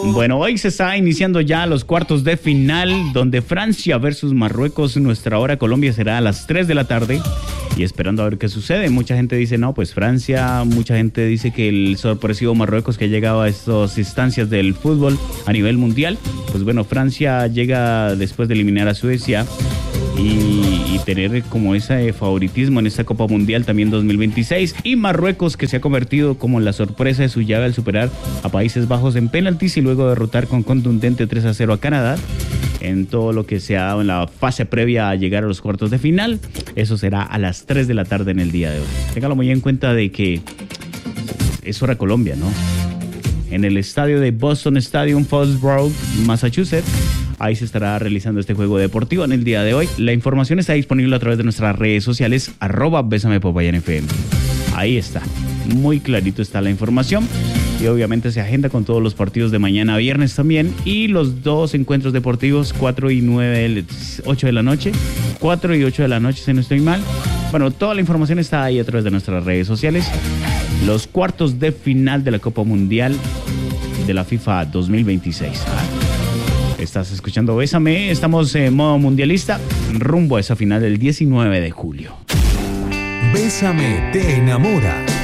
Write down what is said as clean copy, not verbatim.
Bueno, hoy se está iniciando ya los cuartos de final, donde Francia versus Marruecos. Nuestra hora Colombia será a las 3 de la tarde. Y esperando a ver qué sucede. Mucha gente dice, no, pues Francia. Mucha gente dice que el sorpresivo Marruecos que ha llegado a estas instancias del fútbol a nivel mundial. Pues bueno, Francia llega después de eliminar a Suecia y tener como ese favoritismo en esta Copa Mundial también 2026. Y Marruecos, que se ha convertido como la sorpresa de su llave al superar a Países Bajos en penaltis y luego derrotar con contundente 3-0 a Canadá en todo lo que se ha dado en la fase previa a llegar a los cuartos de final. Eso será a las 3 de la tarde en el día de hoy. Téngalo muy en cuenta de que es hora Colombia, ¿no? En el estadio de Boston Stadium, Foxborough, Massachusetts. Ahí se estará realizando este juego deportivo en el día de hoy. La información está disponible a través de nuestras redes sociales, @BésamePopayanFM. Ahí está, muy clarito está la información. Y obviamente se agenda con todos los partidos de mañana viernes también. Y los dos encuentros deportivos, 4 y 9, 8 de la noche. 4 y 8 de la noche, si no estoy mal. Bueno, toda la información está ahí a través de nuestras redes sociales. Los cuartos de final de la Copa Mundial de la FIFA 2026. Estás escuchando Bésame, estamos en modo mundialista, rumbo a esa final del 19 de julio. Bésame te enamora.